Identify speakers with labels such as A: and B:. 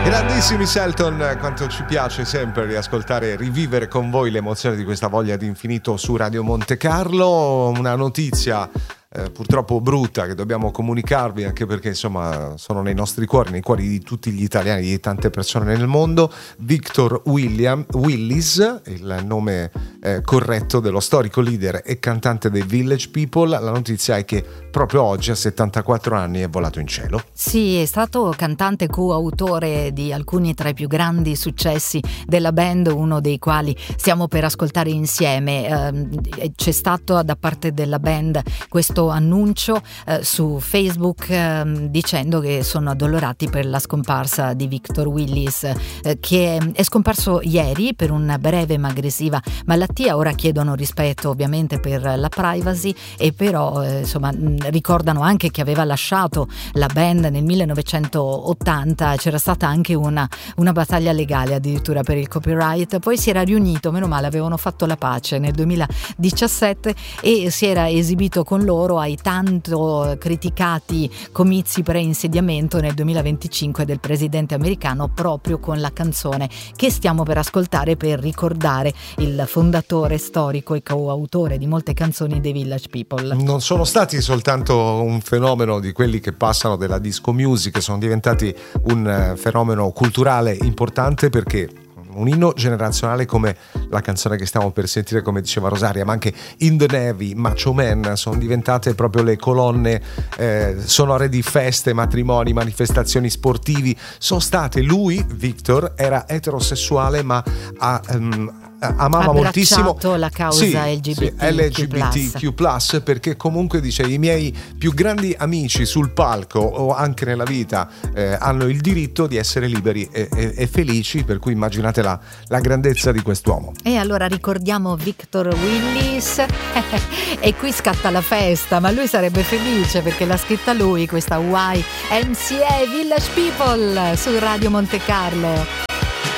A: Grandissimi Selton, quanto ci piace sempre riascoltare e rivivere con voi l'emozione di questa voglia di infinito su Radio Monte Carlo. Una notizia purtroppo brutta che dobbiamo comunicarvi, anche perché insomma sono nei nostri cuori, nei cuori di tutti gli italiani, di tante persone nel mondo. Victor Willis, il nome corretto dello storico leader e cantante dei Village People. La notizia è che proprio oggi a 74 anni è volato in cielo.
B: Sì, è stato cantante coautore di alcuni tra i più grandi successi della band, uno dei quali stiamo per ascoltare insieme. C'è stato da parte della band questo annuncio su Facebook dicendo che sono addolorati per la scomparsa di Victor Willis, che è scomparso ieri per una breve ma aggressiva malattia. Ora chiedono rispetto ovviamente per la privacy, e però insomma ricordano anche che aveva lasciato la band nel 1980. C'era stata anche una battaglia legale addirittura per il copyright, poi si era riunito, meno male, avevano fatto la pace nel 2017 e si era esibito con loro ai tanto criticati comizi pre-insediamento nel 2025 del presidente americano, proprio con la canzone che stiamo per ascoltare per ricordare il fondatore storico e coautore di molte canzoni dei Village People.
A: Non sono stati soltanto un fenomeno di quelli che passano della disco music, sono diventati un fenomeno culturale importante, perché un inno generazionale come la canzone che stiamo per sentire, come diceva Rosaria, ma anche In the Navy, Macho Man, sono diventate proprio le colonne sonore di feste, matrimoni, manifestazioni sportivi. Sono state, lui, Victor, era eterosessuale, ma amava moltissimo
B: la causa
A: LGBTQ+, perché comunque dice: i miei più grandi amici sul palco o anche nella vita hanno il diritto di essere liberi e felici, per cui immaginate la grandezza di quest'uomo.
B: E allora ricordiamo Victor Willis e qui scatta la festa, ma lui sarebbe felice perché l'ha scritta lui questa YMCA Village People su Radio Monte Carlo.